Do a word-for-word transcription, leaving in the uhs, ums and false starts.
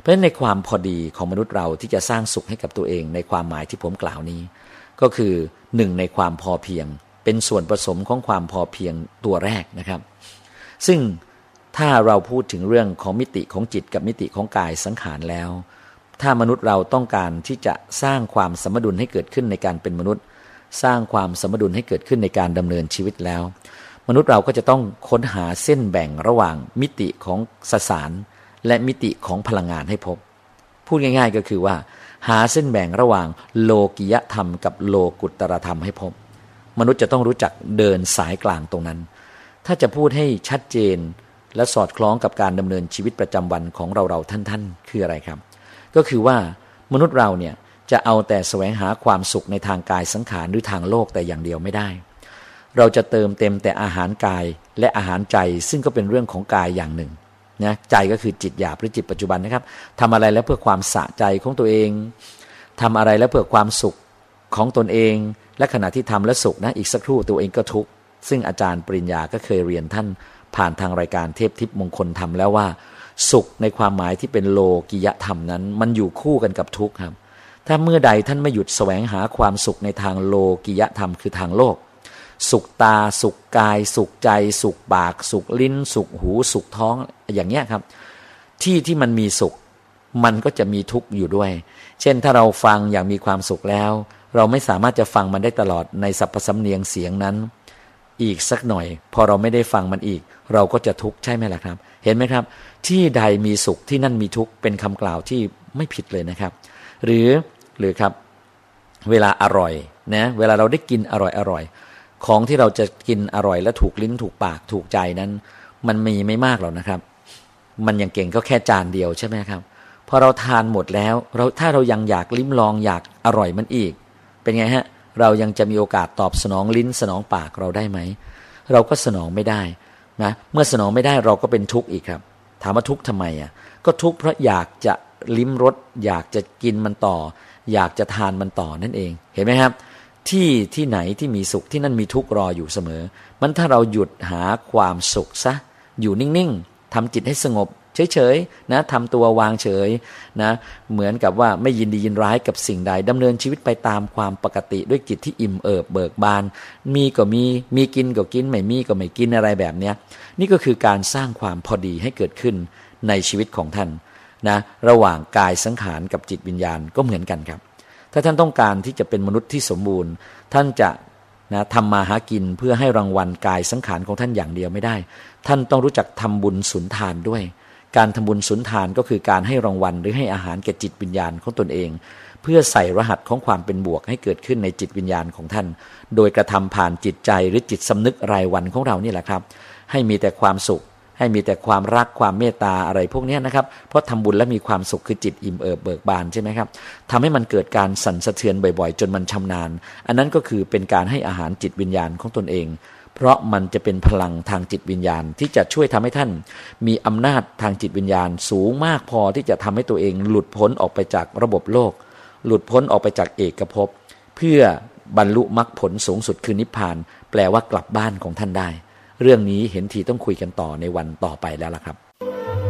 เพราะฉะนั้นในความพอดีของมนุษย์เราที่จะสร้างสุขให้กับตัวเองในความหมายที่ผมกล่าวนี้ก็คือหนึ่งในความพอเพียงเป็นส่วนผสมของความพอเพียงตัวแรกนะครับซึ่งถ้าเราพูดถึงเรื่องของมิติของจิตกับมิติของกายสังขารแล้วถ้ามนุษย์เราต้องการที่จะสร้างความสมดุลให้เกิดขึ้นในการเป็นมนุษย์สร้างความสมดุลให้เกิดขึ้นในการดำเนินชีวิตแล้วมนุษย์เราก็จะต้องค้นหาเส้นแบ่งระหว่างมิติของสสารและมิติของพลังงานให้พบพูดง่ายๆก็คือว่าหาเส้นแบ่งระหว่างโลกิยธรรมกับโลกุตตรธรรมให้พบมนุษย์จะต้องรู้จักเดินสายกลางตรงนั้นถ้าจะพูดให้ชัดเจนและสอดคล้องกับการดำเนินชีวิตประจำวันของเราๆท่านๆคืออะไรครับก็คือว่ามนุษย์เราเนี่ยจะเอาแต่แสวงหาความสุขในทางกายสังขารหรือทางโลกแต่อย่างเดียวไม่ได้เราจะเติมเต็มแต่อาหารกายและอาหารใจซึ่งก็เป็นเรื่องของกายอย่างหนึ่งนะใจก็คือจิตหยาบหรือจิตปัจจุบันนะครับทำอะไรแล้วเพื่อความสะใจของตัวเองทำอะไรแล้วเพื่อความสุขของตนเองและขณะที่ทำแล้วสุขนะอีกสักครู่ตัวเองก็ทุกข์ซึ่งอาจารย์ปริญญาก็เคยเรียนท่านผ่านทางรายการเทพทิพย์มงคลธรรมแล้วว่าสุขในความหมายที่เป็นโลกิยธรรมนั้นมันอยู่คู่กันกับทุกข์ครับถ้าเมื่อใดท่านไม่หยุดแสวงหาความสุขในทางโลกิยธรรมคือทางโลกสุขตาสุขกายสุขใจสุขปากสุขลิ้นสุขหูสุขท้องอย่างเงี้ยครับที่ที่มันมีสุขมันก็จะมีทุกข์อยู่ด้วยเช่นถ้าเราฟังอย่างมีความสุขแล้วเราไม่สามารถจะฟังมันได้ตลอดในสรรพสำเนียงเสียงนั้นอีกสักหน่อยพอเราไม่ได้ฟังมันอีกเราก็จะทุกข์ใช่ไหมล่ะครับเห็นไหมครับที่ใดมีสุขที่นั่นมีทุกข์เป็นคำกล่าวที่ไม่ผิดเลยนะครับหรือหรือครับเวลาอร่อยนะเวลาเราได้กินอร่อยอร่อยของที่เราจะกินอร่อยและถูกลิ้นถูกปากถูกใจนั้นมันมีไม่มากหรอกนะครับมันยังเก่งก็แค่จานเดียวใช่ไหมครับพอเราทานหมดแล้วเราถ้าเรายังอยากลิ้มลองอยากอร่อยมันอีกเป็นไงฮะเรายังจะมีโอกาสตอบสนองลิ้นสนองปากเราได้ไหมเราก็สนองไม่ได้นะเมื่อสนองไม่ได้เราก็เป็นทุกข์อีกครับถามว่าทุกข์ทำไมอ่ะก็ทุกข์เพราะอยากจะลิ้มรสอยากจะกินมันต่ออยากจะทานมันต่อนั่นเองเห็นไหมครับที่ที่ไหนที่มีสุขที่นั่นมีทุกข์รออยู่เสมอมันถ้าเราหยุดหาความสุขซะอยู่นิ่งๆทำจิตให้สงบเฉยๆนะทำตัววางเฉยนะเหมือนกับว่าไม่ยินดียินร้ายกับสิ่งใดดำเนินชีวิตไปตามความปกติด้วยจิตที่อิ่มเอิบเบิกบานมีก็มีมีกินก็กินไม่มีก็ไม่กินอะไรแบบเนี้ยนี่ก็คือการสร้างความพอดีให้เกิดขึ้นในชีวิตของท่านนะระหว่างกายสังขารกับจิตวิญญาณก็เหมือนกันครับถ้าท่านต้องการที่จะเป็นมนุษย์ที่สมบูรณ์ท่านจะนะทำมาหากินเพื่อให้รางวัลกายสังขารของท่านอย่างเดียวไม่ได้ท่านต้องรู้จักทำบุญสุนทานด้วยการทำบุญสุนทานก็คือการให้รางวัลหรือให้อาหารแก่จิตวิญญาณของตนเองเพื่อใส่รหัสของความเป็นบวกให้เกิดขึ้นในจิตวิญญาณของท่านโดยกระทำผ่านจิตใจหรือจิตสำนึกรายวันของเรานี่แหละครับให้มีแต่ความสุขให้มีแต่ความรักความเมตตาอะไรพวกนี้นะครับเพราะทำบุญแล้วมีความสุขคือจิตอิ่มเอิบเบิกบานใช่ไหมครับทำให้มันเกิดการสั่นสะเทือนบ่อยๆจนมันชำนาญอันนั้นก็คือเป็นการให้อาหารจิตวิญญาณของตนเองเพราะมันจะเป็นพลังทางจิตวิญญาณที่จะช่วยทำให้ท่านมีอำนาจทางจิตวิญญาณสูงมากพอที่จะทำให้ตัวเองหลุดพ้นออกไปจากระบบโลกหลุดพ้นออกไปจากเอกภพเพื่อบรรลุมรรคผลสูงสุดคือนิพพานแปลว่ากลับบ้านของท่านได้เรื่องนี้เห็นทีต้องคุยกันต่อในวันต่อไปแล้วล่ะครับ